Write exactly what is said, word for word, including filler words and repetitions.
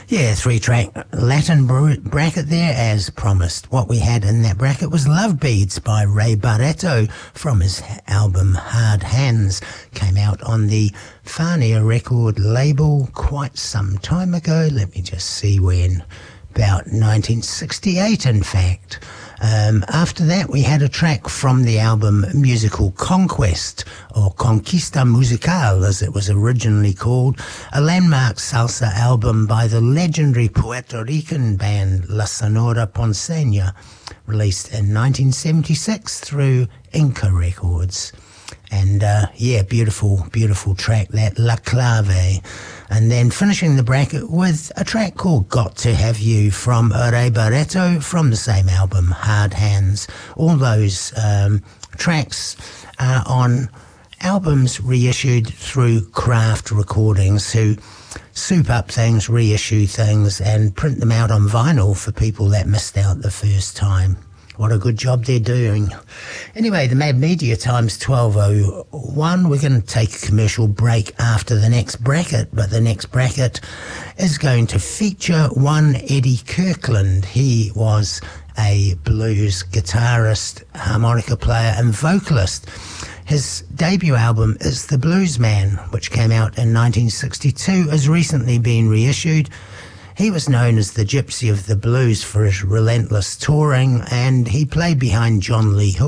Yeah, three-track Latin br- bracket there, as promised. What we had in that bracket was Love Beads by Ray Barretto from his album Hard Hands. Came out on the Fania record label quite some time ago. Let me just see when. About nineteen sixty-eight, in fact. Um, after that, we had a track from the album Musical Conquest, or Conquista Musical as it was originally called, a landmark salsa album by the legendary Puerto Rican band La Sonora Ponceña, released in nineteen seventy-six through Inca Records. And uh, yeah, beautiful, beautiful track, that La Clave. And then finishing the bracket with a track called Got to Have You from Ray Barretto from the same album, Hard Hands. All those um, tracks are on albums reissued through Craft Recordings, who soup up things, reissue things, and print them out on vinyl for people that missed out the first time. What a good job they're doing. Anyway, the Mad Media time's twelve oh one. We're going to take a commercial break after the next bracket, but the next bracket is going to feature one Eddie Kirkland. He was a blues guitarist, harmonica player, and vocalist. His debut album is The Blues Man, which came out in nineteen sixty-two, has recently been reissued. He was known as the Gypsy of the Blues for his relentless touring, and he played behind John Lee Hooker